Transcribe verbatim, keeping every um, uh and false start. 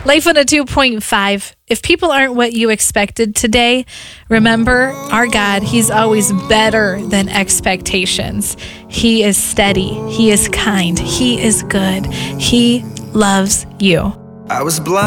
Life on a two point five. If people aren't what you expected today, remember our God, He's always better than expectations. He is steady. He is kind. He is good. He loves you. I was blind.